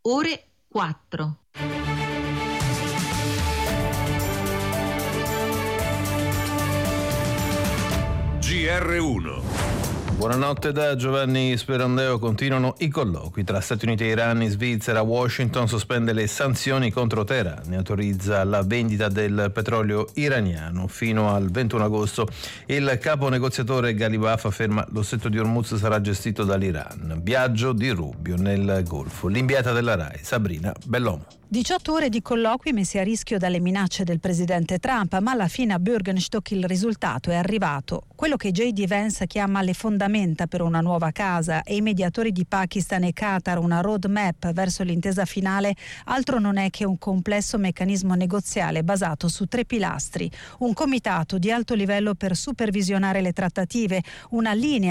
ore 4. GR1. Buonanotte da Giovanni Sperandeo. Continuano i colloqui tra Stati Uniti e Iran. In Svizzera, Washington sospende le sanzioni contro Teheran e autorizza la vendita del petrolio iraniano fino al 21 agosto. Il capo negoziatore Ghalibaf afferma lo stretto di Hormuz sarà gestito dall'Iran. Viaggio di Rubio nel Golfo. L'inviata della RAI, Sabrina Bellomo. 18 ore di colloqui messi a rischio dalle minacce del presidente Trump, ma alla fine a Bürgenstock il risultato è arrivato. Quello che J.D. Vance chiama le fondamenta per una nuova casa e i mediatori di Pakistan e Qatar una roadmap verso l'intesa finale altro non è che un complesso meccanismo negoziale basato su 3 pilastri: un comitato di alto livello per supervisionare le trattative, una linea